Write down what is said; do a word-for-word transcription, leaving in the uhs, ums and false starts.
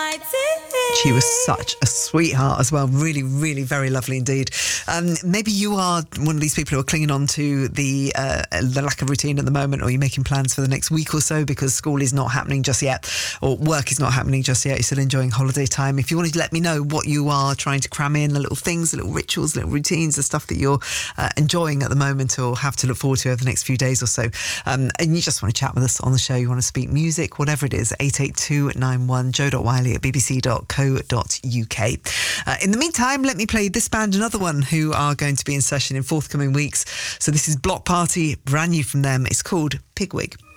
She was such a sweetheart as well. Really, really very lovely indeed. Um, maybe you are one of these people who are clinging on to the uh, the lack of routine at the moment, or you're making plans for the next week or so because school is not happening just yet, or work is not happening just yet. You're still enjoying holiday time. If you wanted to let me know what you are trying to cram in, the little things, the little rituals, little routines, the stuff that you're uh, enjoying at the moment or have to look forward to over the next few days or so, um, and you just want to chat with us on the show, you want to speak music, whatever it is, eight eight two nine one, joe dot wiley at b b c dot co dot u k. Uh, in the meantime, let me play this band, another one who are going to be in session in forthcoming weeks. So this is Block Party, brand new from them. It's called Pigwig.